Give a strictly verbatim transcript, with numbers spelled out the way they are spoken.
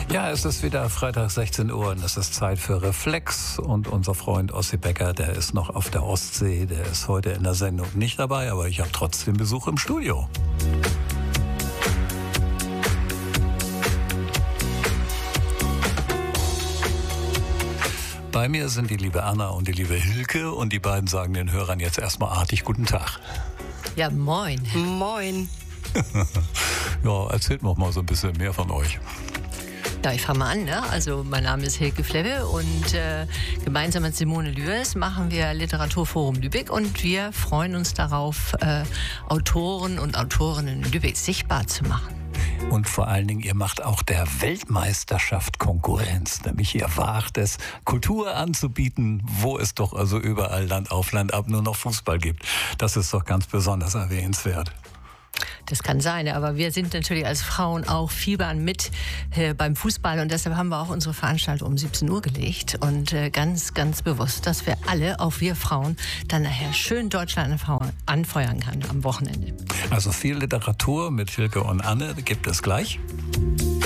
Ja, es ist wieder Freitag sechzehn Uhr und es ist Zeit für Reflex. Und unser Freund Ossi Becker, der ist noch auf der Ostsee, der ist heute in der Sendung nicht dabei, aber ich habe trotzdem Besuch im Studio. Bei mir sind die liebe Anna und die liebe Hilke und die beiden sagen den Hörern jetzt erstmal artig guten Tag. Ja, moin. Moin. Ja, erzählt noch mal so ein bisschen mehr von euch. Ja, ich fange mal an. Ne? Also mein Name ist Hilke Flebbe und äh, gemeinsam mit Simone Lührs machen wir Literaturforum Lübeck und wir freuen uns darauf, äh, Autoren und Autorinnen in Lübeck sichtbar zu machen. Und vor allen Dingen, ihr macht auch der Weltmeisterschaft Konkurrenz. Nämlich ihr wagt es, Kultur anzubieten, wo es doch also überall Land auf Land ab nur noch Fußball gibt. Das ist doch ganz besonders erwähnenswert. Das kann sein, aber wir sind natürlich als Frauen auch fiebern mit äh, beim Fußball und deshalb haben wir auch unsere Veranstaltung um siebzehn Uhr gelegt und äh, ganz, ganz bewusst, dass wir alle, auch wir Frauen, dann nachher schön Deutschland anfeuern können am Wochenende. Also viel Literatur mit Hilke und Anne gibt es gleich.